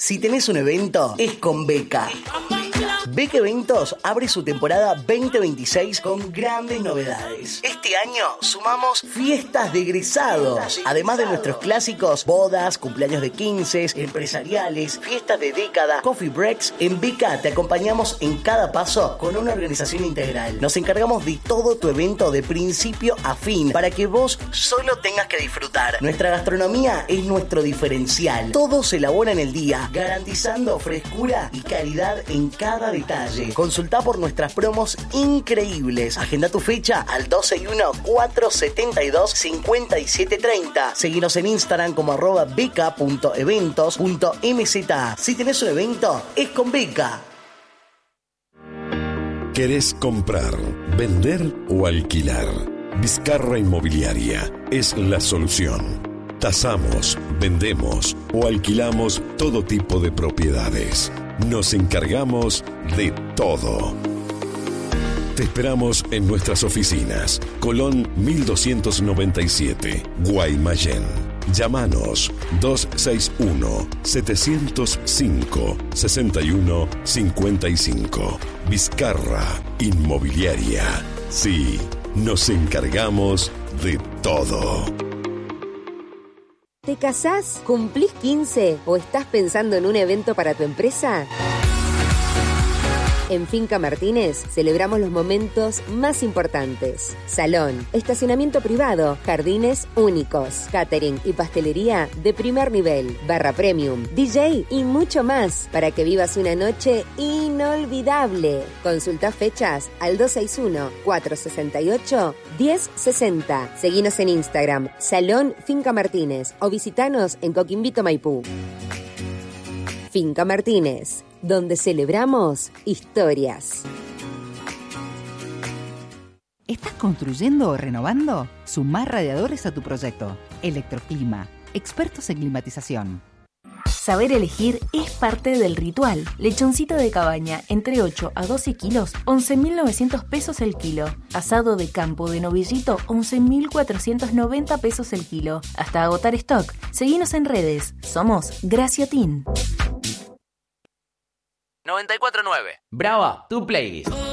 Si tenés un evento, es con Beca. Beca Eventos abre su temporada 2026 con grandes novedades. Este año sumamos fiestas de egresados. Además de nuestros clásicos, bodas, cumpleaños de 15, empresariales, fiestas de década, coffee breaks, en Beca te acompañamos en cada paso con una organización integral. Nos encargamos de todo tu evento de principio a fin para que vos solo tengas que disfrutar. Nuestra gastronomía es nuestro diferencial. Todo se elabora en el día, garantizando frescura y calidad en cada detalle. Consultá por nuestras promos increíbles. Agenda tu fecha al 261-472-5730. Seguinos en Instagram como @beca.eventos.mz. Si tenés un evento, es con Beca. ¿Querés comprar, vender o alquilar? Vizcarra Inmobiliaria es la solución. Tasamos, vendemos o alquilamos todo tipo de propiedades. Nos encargamos de todo. Te esperamos en nuestras oficinas. Colón 1297, Guaymallén. Llámanos 261-705-6155. Vizcarra Inmobiliaria. Sí, nos encargamos de todo. ¿Te casás? ¿Cumplís 15? ¿O estás pensando en un evento para tu empresa? En Finca Martínez celebramos los momentos más importantes. Salón, estacionamiento privado, jardines únicos, catering y pastelería de primer nivel, barra premium, DJ y mucho más para que vivas una noche inolvidable. Consulta fechas al 261-468-1060. Seguinos en Instagram, Salón Finca Martínez, o visitanos en Coquimbito, Maipú. Finca Martínez, donde celebramos historias. ¿Estás construyendo o renovando? Sumá radiadores a tu proyecto. Electroclima, expertos en climatización. Saber elegir es parte del ritual. Lechoncito de cabaña, entre 8 a 12 kilos, 11.900 pesos el kilo. Asado de campo de novillito, 11.490 pesos el kilo. Hasta agotar stock. Seguinos en redes. Somos Graciotin. 94.9. Brava, tu playlist.